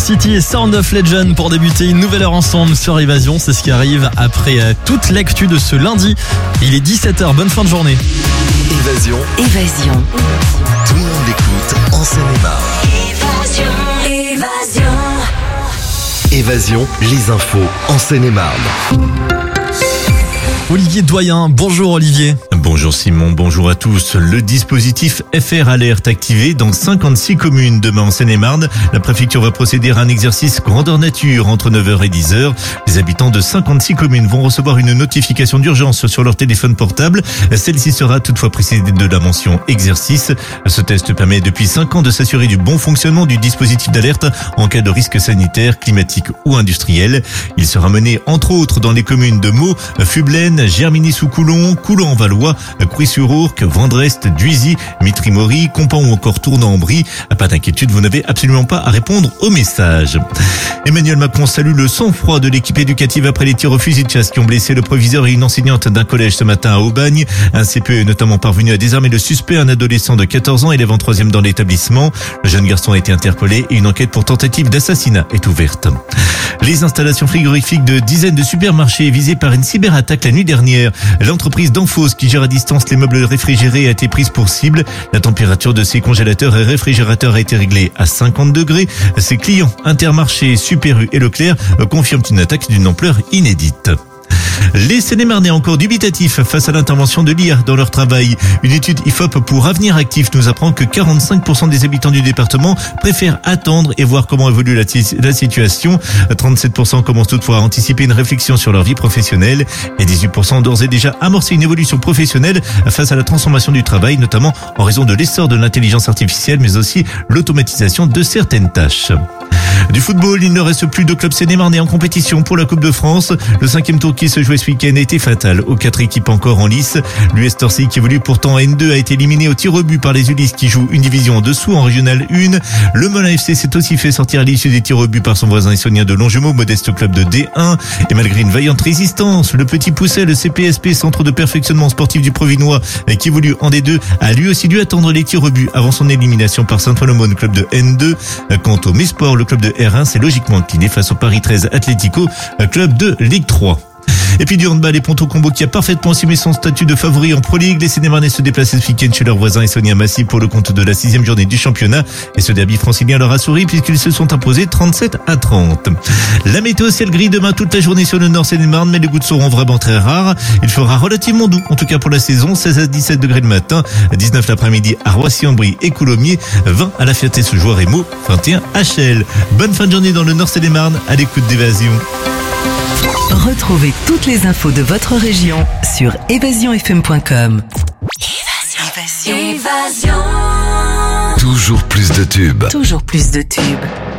City et Sound of Legend pour débuter une nouvelle heure ensemble sur Évasion. C'est ce qui arrive après toute l'actu de ce lundi. Il est 17h, bonne fin de journée. Évasion. Tout le monde l'écoute en Seine-et-Marne. Évasion, les infos en Seine-et-Marne. Olivier Doyen, bonjour Olivier. Bonjour Simon, bonjour à tous. Le dispositif FR Alert activé dans 56 communes. Demain en Seine-et-Marne, la préfecture va procéder à un exercice grandeur nature entre 9h et 10h. Les habitants de 56 communes vont recevoir une notification d'urgence sur leur téléphone portable. Celle-ci sera toutefois précédée de la mention exercice. Ce test permet depuis 5 ans de s'assurer du bon fonctionnement du dispositif d'alerte en cas de risque sanitaire, climatique ou industriel. Il sera mené entre autres dans les communes de Meaux, Fublaine, Germigny-sous-Coulon, Coulon-en-Valois, Crouy-sur-Ourcq, Vendrest, Duisy, Mitry-Mory, Compan ou encore Tournan-en-Brie. Pas d'inquiétude, vous n'avez absolument pas à répondre aux messages. Emmanuel Macron salue le sang-froid de l'équipe éducative après les tirs au fusil de chasse qui ont blessé le proviseur et une enseignante d'un collège ce matin à Aubagne. Un CPE est notamment parvenu à désarmer le suspect, un adolescent de 14 ans, élève en 3e dans l'établissement. Le jeune garçon a été interpellé et une enquête pour tentative d'assassinat est ouverte. Les installations frigorifiques de dizaines de supermarchés visées par une cyberattaque la nuit dernière. L'entreprise Danfoss qui gère à distance les meubles réfrigérés a été prise pour cible. La température de ses congélateurs et réfrigérateurs a été réglée à 50 degrés. Ses clients Intermarché, Super U et Leclerc confirment une attaque d'une ampleur inédite. Les Seine-et-Marnais encore dubitatifs face à l'intervention de l'IA dans leur travail. Une étude IFOP pour Avenir Actif nous apprend que 45% des habitants du département préfèrent attendre et voir comment évolue la situation. 37% commencent toutefois à anticiper une réflexion sur leur vie professionnelle et 18% ont d'ores et déjà amorcé une évolution professionnelle face à la transformation du travail, notamment en raison de l'essor de l'intelligence artificielle, mais aussi l'automatisation de certaines tâches. Du football, il ne reste plus de club Seine-et-Marnais en compétition pour la Coupe de France. Le 5e tour qui se jouait ce week-end a été fatal aux 4 équipes encore en lice. L'US Torcy, qui évolue pourtant en N2, a été éliminé au tir au but par les Ulysses qui jouent une division en dessous en Régional 1. Le Melun FC s'est aussi fait sortir à l'issue des tirs au but par son voisin essonien de Longjumeau, modeste club de D1. Et malgré une vaillante résistance, le Petit Pousset, le CPSP, centre de perfectionnement sportif du Provinois, qui évolue en D2, a lui aussi dû attendre les tirs au but avant son élimination par Saint-Ouen, club de N2. Quant au Mésport, le club de R1 s'est logiquement incliné face au Paris 13 Atlético, club de Ligue 3. Et puis du handball, et Ponto Combo qui a parfaitement assumé son statut de favori en Pro League. Les Seine-et-Marnais se déplaçaient ce week-end chez leurs voisins Essonniens Massy pour le compte de la 6e journée du championnat. Et ce derby francilien leur a souri puisqu'ils se sont imposés 37-30. La météo ciel gris demain toute la journée sur le nord Seine-et-Marne, mais les gouttes seront vraiment très rares. Il fera relativement doux, en tout cas pour la saison, 16 à 17 degrés le matin, 19 l'après-midi à Roissy-en-Brie et Coulommiers, 20 à la Ferté-sous-Jouarre et Meaux, 21 à Chelles. Bonne fin de journée dans le nord Seine-et-Marne à l'écoute d'Évasion. Retrouvez toutes les infos de votre région sur évasionfm.com. Toujours plus de tubes. Toujours plus de tubes.